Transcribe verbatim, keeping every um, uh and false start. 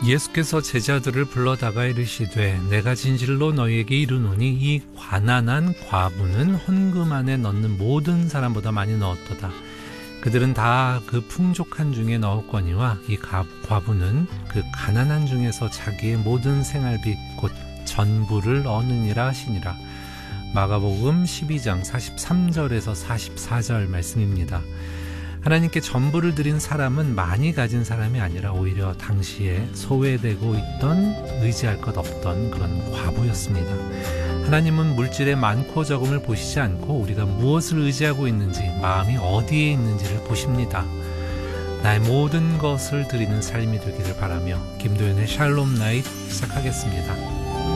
예수께서 제자들을 불러다가 이르시되 내가 진실로 너희에게 이르노니 이 가난한 과부는 헌금 안에 넣는 모든 사람보다 많이 넣었도다. 그들은 다 그 풍족한 중에 넣었거니와 이 과부는 그 가난한 중에서 자기의 모든 생활비 곧 전부를 얻느니라 하시니라. 마가복음 십이 장 사십삼 절에서 사십사 절 말씀입니다. 하나님께 전부를 드린 사람은 많이 가진 사람이 아니라 오히려 당시에 소외되고 있던, 의지할 것 없던 그런 과부였습니다. 하나님은 물질의 많고 적음을 보시지 않고 우리가 무엇을 의지하고 있는지, 마음이 어디에 있는지를 보십니다. 나의 모든 것을 드리는 삶이 되기를 바라며 김도연의 샬롬 나잇 시작하겠습니다.